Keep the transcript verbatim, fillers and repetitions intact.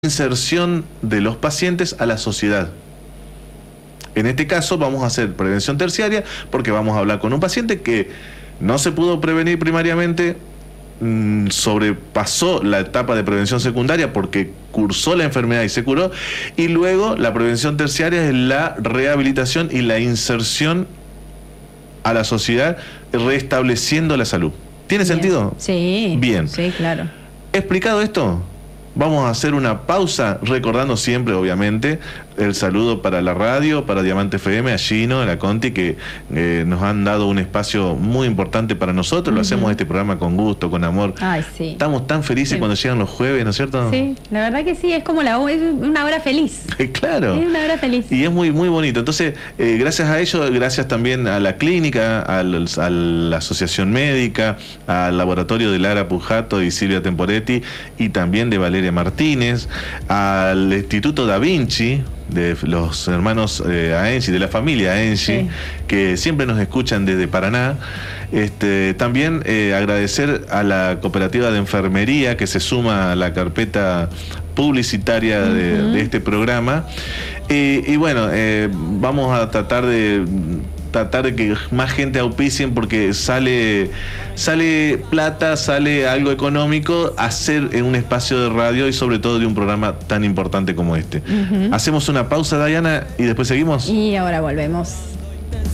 inserción de los pacientes a la sociedad. En este caso vamos a hacer prevención terciaria porque vamos a hablar con un paciente que no se pudo prevenir primariamente, mmm, sobrepasó la etapa de prevención secundaria porque cursó la enfermedad y se curó, y luego la prevención terciaria es la rehabilitación y la inserción a la sociedad, restableciendo la salud. ¿Tiene Bien. sentido? Sí. Bien. Sí, claro. Explicado esto, vamos a hacer una pausa, recordando siempre, obviamente, el saludo para la radio, para Diamante F M, a Gino, a la Conti, que eh, nos han dado un espacio muy importante para nosotros. Uh-huh. Lo hacemos este programa con gusto, con amor. Ay, sí. Estamos tan felices sí. cuando llegan los jueves, ¿no es cierto? Sí, la verdad que sí, es como la, es una hora feliz. Claro. Es una hora feliz. Y es muy, muy bonito. Entonces, eh, gracias a ello, gracias también a la clínica, al, a la asociación médica, al laboratorio de Lara Pujato y Silvia Temporetti, y también de Valeria Martínez, al Instituto Da Vinci, de los hermanos eh, Aensi, de la familia Aensi, sí. que siempre nos escuchan desde Paraná. Este, también eh, agradecer a la cooperativa de enfermería que se suma a la carpeta publicitaria uh-huh. de, de este programa. Y, y bueno, eh, vamos a tratar de tratar de que más gente auspicien, porque sale sale plata, sale algo económico hacer en un espacio de radio y sobre todo de un programa tan importante como este. Uh-huh. Hacemos una pausa, Dayana, y después seguimos. Y ahora volvemos.